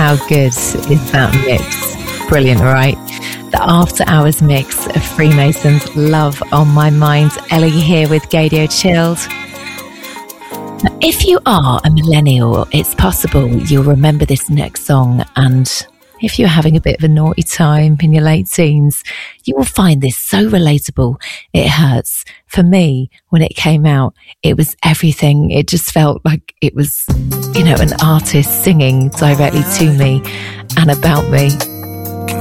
How good is that mix? Brilliant, right? The After Hours mix of Freemasons, Love on My Mind. Ellie here with Gaydio Chilled. Now, if you are a millennial, it's possible you'll remember this next song, and if you're having a bit of a naughty time in your late teens, you will find this so relatable. It hurts. For me, when it came out, it was everything. It just felt like it was, an artist singing directly to me and about me.